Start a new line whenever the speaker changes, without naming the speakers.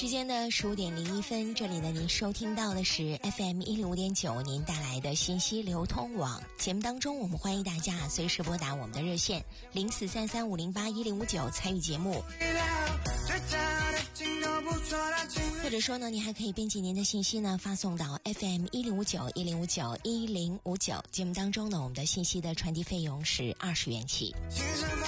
时间的15:01，这里呢您收听到的是 FM105.9您带来的信息流通网。节目当中我们欢迎大家随时拨打我们的热线0433508159参与节目，或者说呢您还可以编辑您的信息呢发送到 FM10591591059。节目当中呢我们的信息的传递费用是20元起。